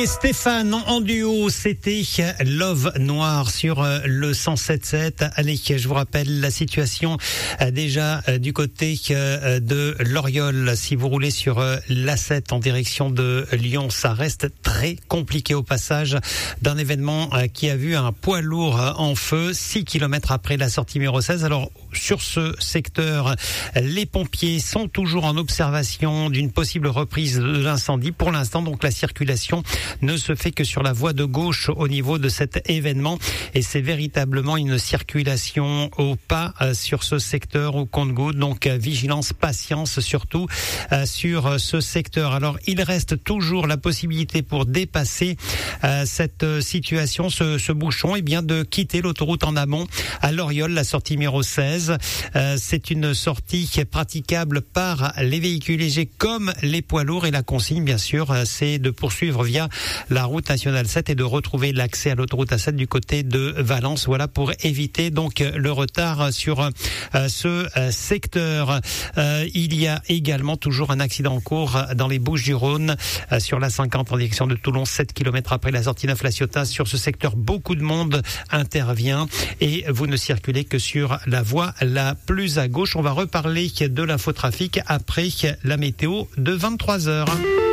Et Stéphane en duo, c'était Love Noir sur le 107.7. Allez, je vous rappelle la situation déjà du côté de l'Oriole. Si vous roulez sur l'A7 en direction de Lyon, ça reste très compliqué au passage d'un événement qui a vu un poids lourd en feu 6 km après la sortie numéro 16. Alors sur ce secteur, les pompiers sont toujours en observation d'une possible reprise de l'incendie. Pour l'instant, donc la circulation ne se fait que sur la voie de gauche au niveau de cet événement, et c'est véritablement une circulation au pas sur ce secteur au compte-gouttes. Donc vigilance, patience surtout sur ce secteur. Alors il reste toujours la possibilité pour dépasser cette situation, ce bouchon, et bien de quitter l'autoroute en amont à l'Oriole, la sortie numéro 16. C'est une sortie qui est praticable par les véhicules légers comme les poids lourds, et la consigne bien sûr c'est de poursuivre via la route nationale 7 et de retrouver l'accès à l'autoroute A7 du côté de Valence. Voilà pour éviter donc le retard sur ce secteur. Il y a également toujours un accident en cours dans les Bouches-du-Rhône sur la 50 en direction de Toulon, 7 km après la sortie Neuf La Ciotat. Sur ce secteur, beaucoup de monde intervient et vous ne circulez que sur la voie la plus à gauche. On va reparler de l'infotrafic après la météo de 23h.